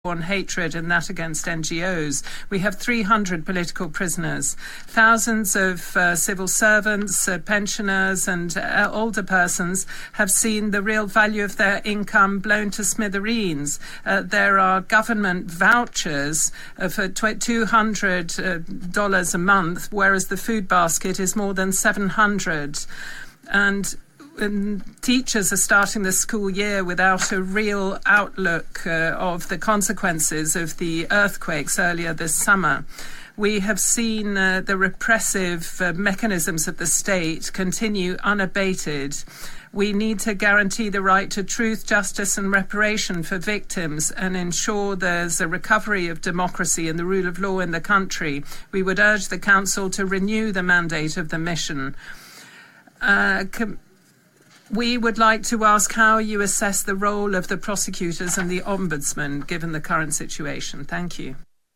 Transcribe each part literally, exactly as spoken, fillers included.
on hatred and that against N G Os. We have three hundred political prisoners. Thousands of uh, civil servants, uh, pensioners and uh, older persons have seen the real value of their income blown to smithereens. Uh, there are government vouchers uh, for two hundred dollars uh, a month, whereas the food basket is more than seven hundred dollars. And And teachers are starting the school year without a real outlook uh, of the consequences of the earthquakes earlier this summer. We have seen uh, the repressive uh, mechanisms of the state continue unabated. We need to guarantee the right to truth, justice and reparation for victims and ensure there's a recovery of democracy and the rule of law in the country. We would urge the Council to renew the mandate of the mission. Uh, com- We would like to ask how you assess the role of the prosecutors and the Ombudsman given the current situation. Thank you.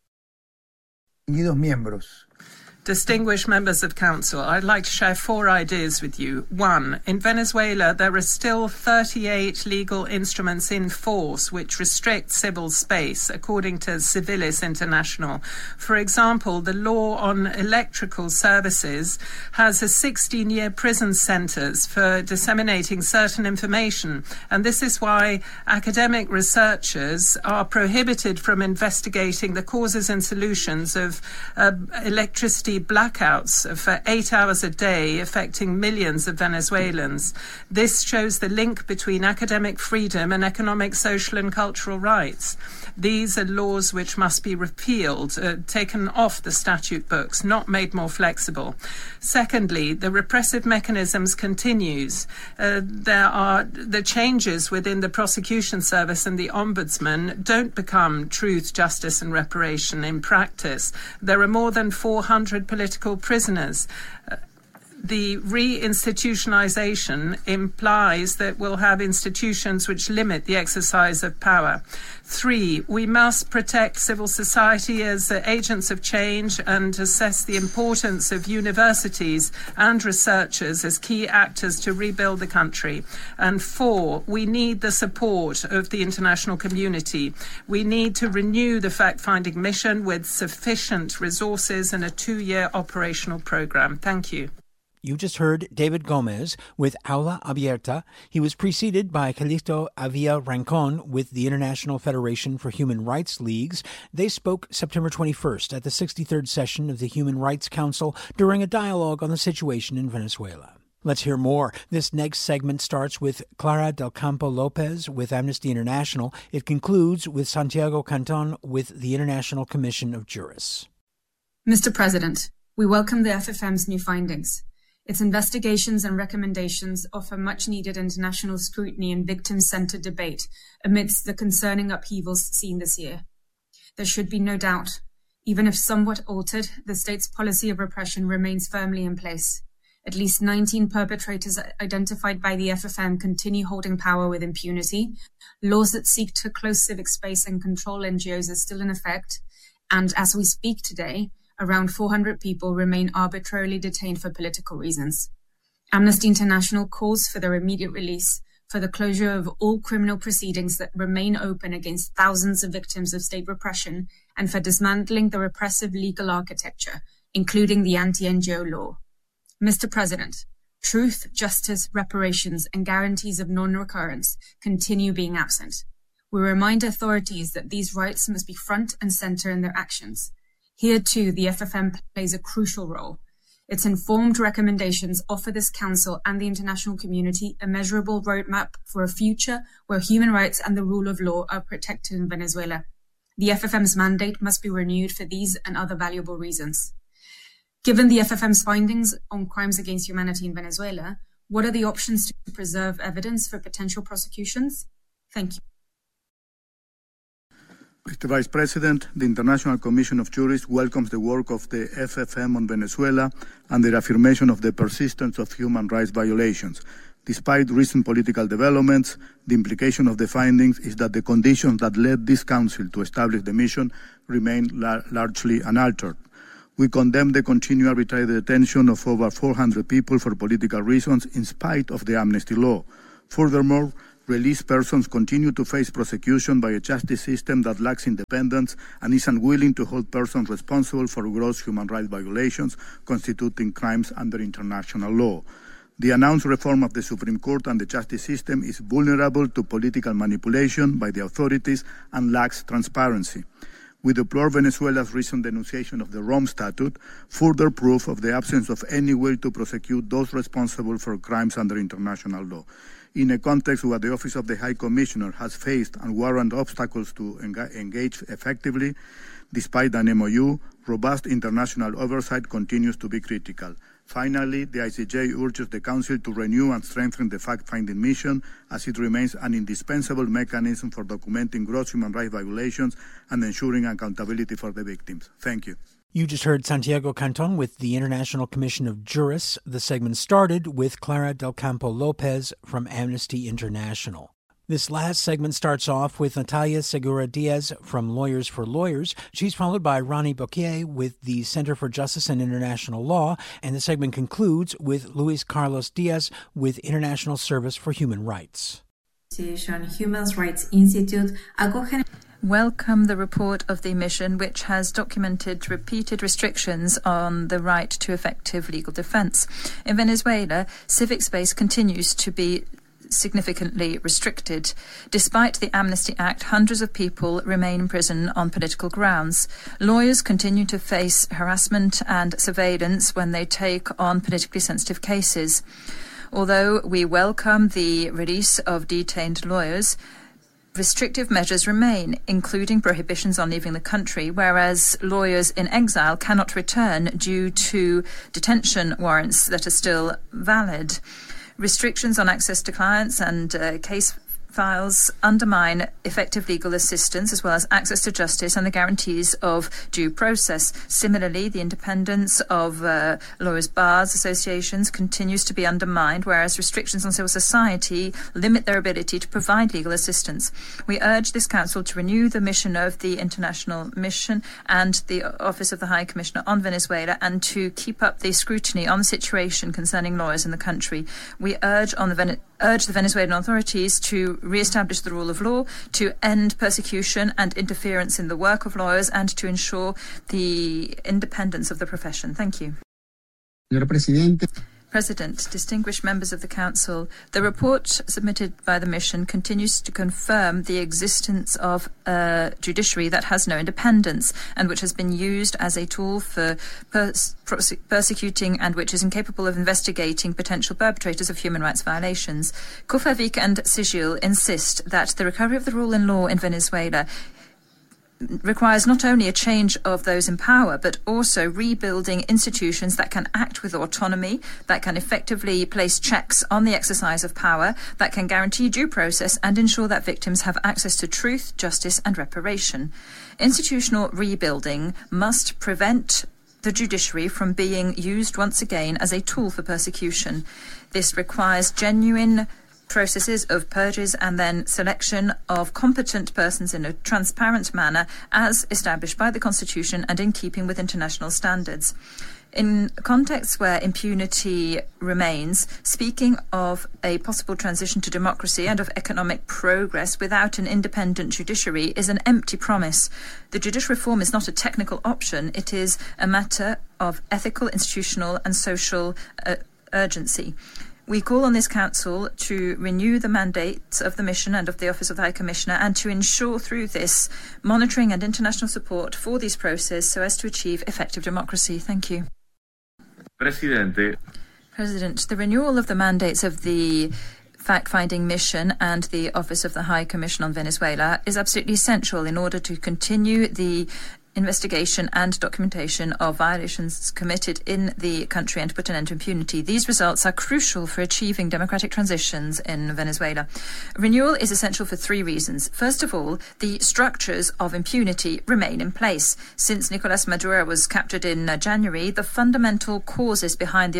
Miembros. Distinguished members of Council, I'd like to share four ideas with you. One, in Venezuela, there are still thirty-eight legal instruments in force which restrict civil space, according to Civilis International. For example, the law on electrical services has a sixteen-year prison sentence for disseminating certain information, and this is why academic researchers are prohibited from investigating the causes and solutions of uh, electricity blackouts for eight hours a day, affecting millions of Venezuelans. This shows the link between academic freedom and economic, social and cultural rights. These are laws which must be repealed, uh, taken off the statute books, not made more flexible. Secondly, the repressive mechanisms continues. Uh, there are the changes within the prosecution service and the Ombudsman don't become truth, justice and reparation in practice. There are more than four hundred political prisoners. Uh, The re-institutionalization implies that we'll have institutions which limit the exercise of power. Three, we must protect civil society as uh, agents of change and assess the importance of universities and researchers as key actors to rebuild the country. And four, we need the support of the international community. We need to renew the fact-finding mission with sufficient resources and a two-year operational program. Thank you. You just heard David Gomez with Aula Abierta. He was preceded by Calixto Avila Rancon with the International Federation for Human Rights Leagues. They spoke September twenty-first at the sixty-third session of the Human Rights Council during a dialogue on the situation in Venezuela. Let's hear more. This next segment starts with Clara Del Campo Lopez with Amnesty International. It concludes with Santiago Canton with the International Commission of Jurists. Mister President, we welcome the F F M's new findings. Its investigations and recommendations offer much-needed international scrutiny and victim-centered debate amidst the concerning upheavals seen this year. There should be no doubt, even if somewhat altered, the state's policy of repression remains firmly in place. At least nineteen perpetrators identified by the F F M continue holding power with impunity. Laws that seek to close civic space and control N G Os are still in effect. And as we speak today, around four hundred people remain arbitrarily detained for political reasons. Amnesty International calls for their immediate release, for the closure of all criminal proceedings that remain open against thousands of victims of state repression, and for dismantling the repressive legal architecture, including the anti-N G O law. Mister President, truth, justice, reparations, and guarantees of non-recurrence continue being absent. We remind authorities that these rights must be front and center in their actions. Here, too, the F F M plays a crucial role. Its informed recommendations offer this Council and the international community a measurable roadmap for a future where human rights and the rule of law are protected in Venezuela. The F F M's mandate must be renewed for these and other valuable reasons. Given the F F M's findings on crimes against humanity in Venezuela, what are the options to preserve evidence for potential prosecutions? Thank you. Mister Vice President, the International Commission of Jurists welcomes the work of the F F M on Venezuela and their affirmation of the persistence of human rights violations. Despite recent political developments, the implication of the findings is that the conditions that led this Council to establish the mission remain la- largely unaltered. We condemn the continued arbitrary detention of over four hundred people for political reasons in spite of the amnesty law. Furthermore, Released persons continue to face prosecution by a justice system that lacks independence and is unwilling to hold persons responsible for gross human rights violations constituting crimes under international law. The announced reform of the Supreme Court and the justice system is vulnerable to political manipulation by the authorities and lacks transparency. We deplore Venezuela's recent denunciation of the Rome Statute, further proof of the absence of any will to prosecute those responsible for crimes under international law. In a context where the Office of the High Commissioner has faced and warrant obstacles to engage effectively, despite an M O U, robust international oversight continues to be critical. Finally, the I C J urges the Council to renew and strengthen the fact-finding mission, as it remains an indispensable mechanism for documenting gross human rights violations and ensuring accountability for the victims. Thank you. You just heard Santiago Canton with the International Commission of Jurists. The segment started with Clara Del Campo Lopez from Amnesty International. This last segment starts off with Natalia Segura Diaz from Lawyers for Lawyers. She's followed by Ronnie Boquier with the Center for Justice and International Law. And the segment concludes with Luis Carlos Diaz with International Service for Human Rights. Human Rights Institute acogen welcome the report of the mission, which has documented repeated restrictions on the right to effective legal defense. In Venezuela, civic space continues to be significantly restricted. Despite the Amnesty Act, hundreds of people remain in prison on political grounds. Lawyers continue to face harassment and surveillance when they take on politically sensitive cases. Although we welcome the release of detained lawyers, restrictive measures remain, including prohibitions on leaving the country, whereas lawyers in exile cannot return due to detention warrants that are still valid. Restrictions on access to clients and uh, case files undermine effective legal assistance as well as access to justice and the guarantees of due process. Similarly, the independence of uh, lawyers' bars associations continues to be undermined, whereas restrictions on civil society limit their ability to provide legal assistance. We urge this Council to renew the mission of the International Mission and the Office of the High Commissioner on Venezuela and to keep up the scrutiny on the situation concerning lawyers in the country. We urge on the Ven- urge the Venezuelan authorities to re-establish the rule of law, to end persecution and interference in the work of lawyers, and to ensure the independence of the profession. Thank you. Señor Presidente. President, distinguished members of the Council, the report submitted by the mission continues to confirm the existence of a judiciary that has no independence and which has been used as a tool for pers- prose- persecuting and which is incapable of investigating potential perpetrators of human rights violations. Kufavik and Sigil insist that the recovery of the rule in law in Venezuela requires not only a change of those in power, but also rebuilding institutions that can act with autonomy, that can effectively place checks on the exercise of power, that can guarantee due process and ensure that victims have access to truth, justice and reparation. Institutional rebuilding must prevent the judiciary from being used once again as a tool for persecution. This requires genuine processes of purges and then selection of competent persons in a transparent manner as established by the Constitution and in keeping with international standards. In contexts where impunity remains, speaking of a possible transition to democracy and of economic progress without an independent judiciary is an empty promise. The judicial reform is not a technical option. It is a matter of ethical, institutional and social uh, urgency. We call on this Council to renew the mandates of the mission and of the Office of the High Commissioner and to ensure through this monitoring and international support for these processes so as to achieve effective democracy. Thank you. Presidente. President, the renewal of the mandates of the fact-finding mission and the Office of the High Commission on Venezuela is absolutely essential in order to continue the investigation and documentation of violations committed in the country and to put an end to impunity. These results are crucial for achieving democratic transitions in Venezuela. Renewal is essential for three reasons. First of all, the structures of impunity remain in place. Since Nicolas Maduro was captured in uh, January, the fundamental causes behind the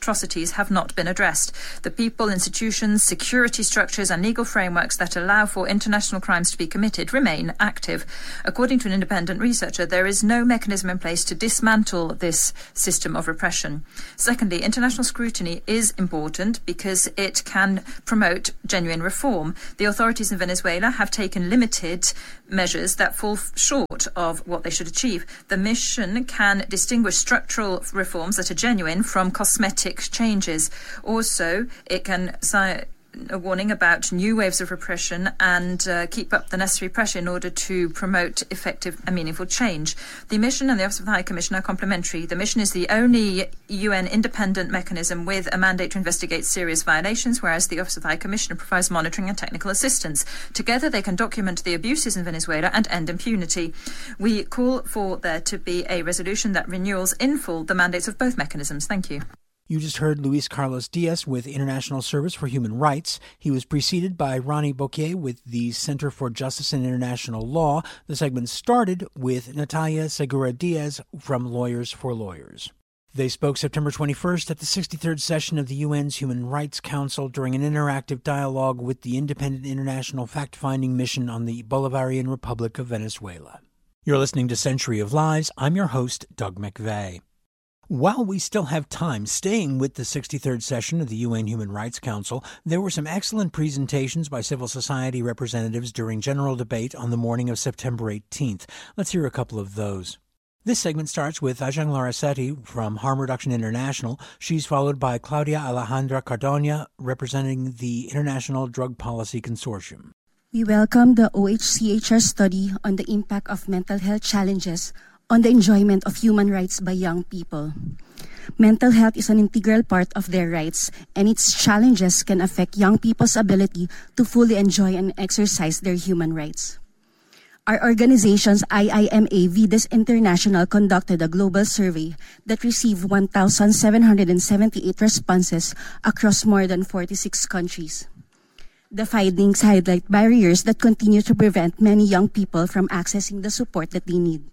atrocities have not been addressed. The people, institutions, security structures and legal frameworks that allow for international crimes to be committed remain active. According to an independent researcher, there is no mechanism in place to dismantle this system of repression. Secondly, international scrutiny is important because it can promote genuine reform. The authorities in Venezuela have taken limited measures that fall short of what they should achieve. The mission can distinguish structural reforms that are genuine from cosmetic changes. Also, it can si- a warning about new waves of repression and uh, keep up the necessary pressure in order to promote effective and meaningful change. The mission and the Office of the High Commissioner are complementary. The mission is the only U N independent mechanism with a mandate to investigate serious violations, whereas the Office of the High Commissioner provides monitoring and technical assistance. Together, they can document the abuses in Venezuela and end impunity. We call for there to be a resolution that renewals in full the mandates of both mechanisms. Thank you. You just heard Luis Carlos Diaz with International Service for Human Rights. He was preceded by Ronnie Bouquet with the Center for Justice and International Law. The segment started with Natalia Segura Diaz from Lawyers for Lawyers. They spoke September twenty-first at the sixty-third session of the U N's Human Rights Council during an interactive dialogue with the Independent International Fact-Finding Mission on the Bolivarian Republic of Venezuela. You're listening to Century of Lies. I'm your host, Doug McVeigh. While we still have time, staying with the sixty-third session of the U N Human Rights Council, there were some excellent presentations by civil society representatives during general debate on the morning of September eighteenth. Let's hear a couple of those. This segment starts with Ajahn Larrasetti from Harm Reduction International. She's followed by Claudia Alejandra Cardona, representing the International Drug Policy Consortium. We welcome the O H C H R study on the impact of mental health challenges on the enjoyment of human rights by young people. Mental health is an integral part of their rights, and its challenges can affect young people's ability to fully enjoy and exercise their human rights. Our organization's I I M A VIDES International conducted a global survey that received one thousand seven hundred seventy-eight responses across more than forty-six countries. The findings highlight barriers that continue to prevent many young people from accessing the support that they need.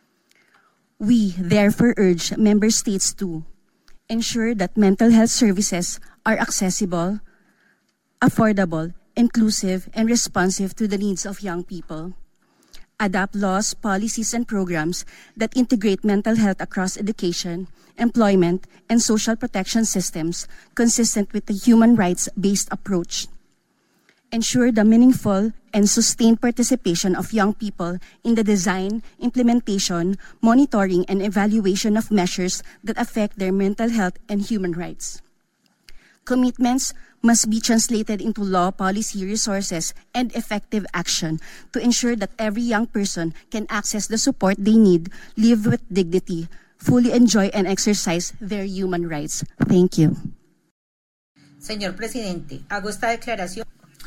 We therefore urge member states to ensure that mental health services are accessible, affordable, inclusive, and responsive to the needs of young people. Adopt laws, policies, and programs that integrate mental health across education, employment, and social protection systems consistent with the human rights-based approach. Ensure the meaningful and sustained participation of young people in the design, implementation, monitoring, and evaluation of measures that affect their mental health and human rights. Commitments must be translated into law, policy, resources, and effective action to ensure that every young person can access the support they need, live with dignity, fully enjoy and exercise their human rights. Thank you. Señor Presidente, hago esta declaración.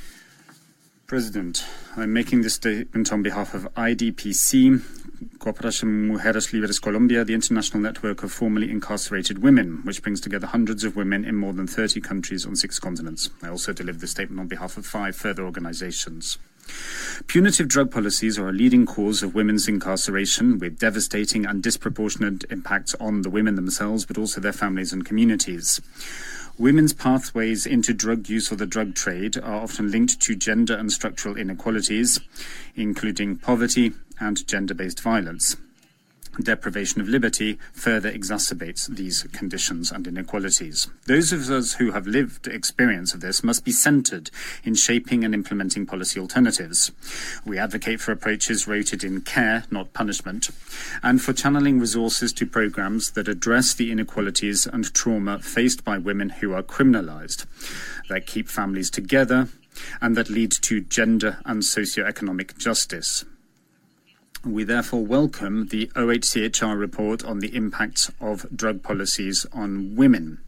President, I'm making this statement on behalf of I D P C, Cooperación Mujeres Libres Colombia, the international network of formerly incarcerated women, which brings together hundreds of women in more than thirty countries on six continents. I also deliver this statement on behalf of five further organizations. Punitive drug policies are a leading cause of women's incarceration, with devastating and disproportionate impacts on the women themselves, but also their families and communities. Women's pathways into drug use or the drug trade are often linked to gender and structural inequalities, including poverty and gender-based violence. Deprivation of liberty further exacerbates these conditions and inequalities. Those of us who have lived experience of this must be centred in shaping and implementing policy alternatives. We advocate for approaches rooted in care, not punishment, and for channeling resources to programmes that address the inequalities and trauma faced by women who are criminalised, that keep families together, and that lead to gender and socio-economic justice. We therefore welcome the O H C H R report on the impacts of drug policies on women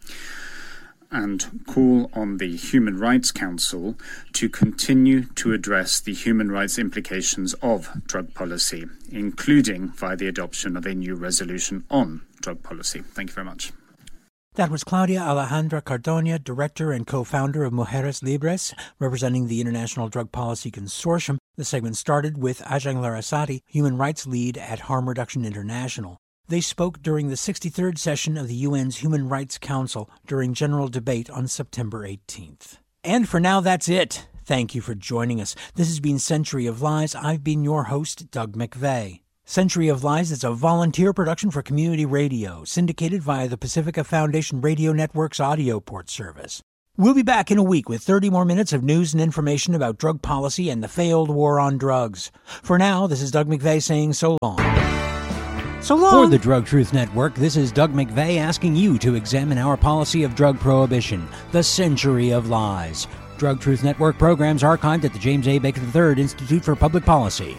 and call on the Human Rights Council to continue to address the human rights implications of drug policy, including via the adoption of a new resolution on drug policy. Thank you very much. That was Claudia Alejandra Cardona, director and co-founder of Mujeres Libres, representing the International Drug Policy Consortium. The segment started with Ajahn Larrasetti, human rights lead at Harm Reduction International. They spoke during the sixty-third session of the U N's Human Rights Council during general debate on September eighteenth. And for now, that's it. Thank you for joining us. This has been Century of Lies. I've been your host, Doug McVeigh. Century of Lies is a volunteer production for community radio, syndicated via the Pacifica Foundation Radio Network's audio port service. We'll be back in a week with thirty more minutes of news and information about drug policy and the failed war on drugs. For now, this is Doug McVeigh saying so long. So long! For the Drug Truth Network, this is Doug McVeigh asking you to examine our policy of drug prohibition, the Century of Lies. Drug Truth Network programs archived at the James A. Baker the third Institute for Public Policy.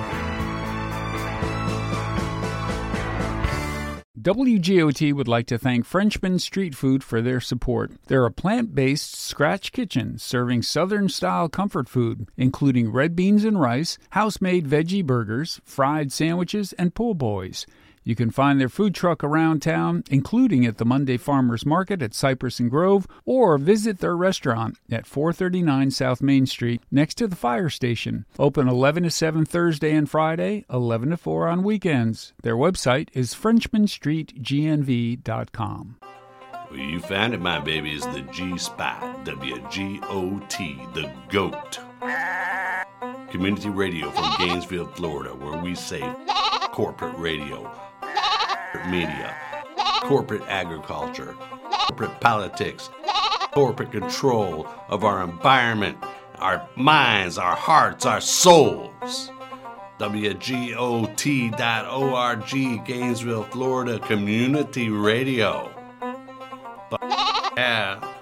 W G O T would like to thank Frenchman Street Food for their support. They're a plant-based scratch kitchen serving Southern-style comfort food, including red beans and rice, house-made veggie burgers, fried sandwiches, and po' boys. You can find their food truck around town, including at the Monday Farmers Market at Cypress and Grove, or visit their restaurant at four thirty-nine South Main Street next to the fire station. Open eleven to seven Thursday and Friday, eleven to four on weekends. Their website is frenchman street g n v dot com. Well, you found it, my baby, is the G-Spot, W G O T, the GOAT. Community radio from Gainesville, Florida, where we say corporate radio, media, corporate agriculture, corporate politics, corporate control of our environment, our minds, our hearts, our souls. W G O T dot org, Gainesville, Florida, community radio. But, yeah.